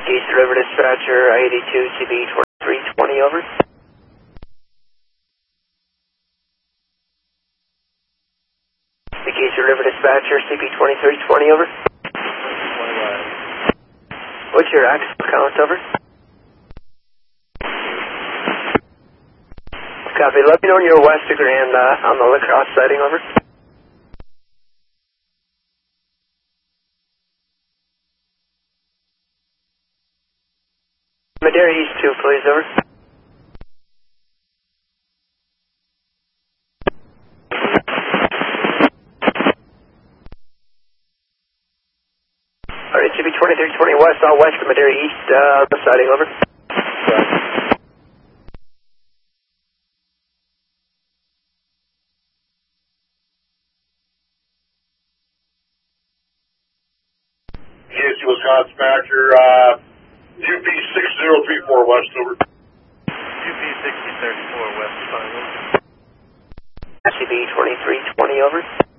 East River Dispatcher, I-82 CB 2320, over. East River Dispatcher, CB 2320, over. What's your axle count, over? Copy. Let me know when you're west of Grand on the La Crosse sighting, over. Madeira East 2, please, over. Alright, CB 2320 west, all west of Madeira East, the sighting, over. ESC Wisconsin Dispatcher, UP 6034 west, over. UP 6034 west, 5 over. CB 2320, over.